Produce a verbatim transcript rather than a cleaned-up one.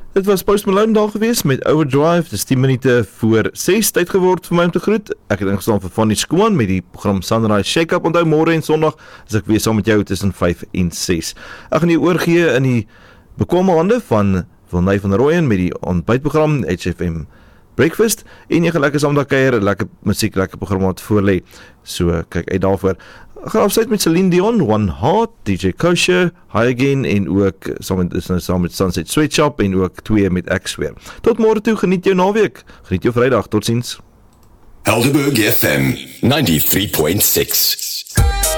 Dit was Post Malone daar gewees met Overdrive, dis tien minute voor ses tyd geword vir my om te groet. Ek het ingestaan vir Fanny Skoon met die program Sunrise Shake-Up. Onthou môre en Sondag is ek weer saam met jou tussen vyf en ses. Ek gaan jou oorgee in die bekwame hande van Wilney van Rooyen met die ontbytprogram H F M Breakfast en jy gaan lekker saam daar kuier, lekker musiek, lekker program wat voor lê. So kyk uit daarvoor. Ek gaan afsluit met Celine Dion, One Heart, D J Kosher, High Again en ook saam met, is nou saam met Sunset Sweatshop en ook twee met X weer. Tot môre toe, geniet jou naweek, geniet jou Vrydag, totsiens. Helderberg F M ninety-three point six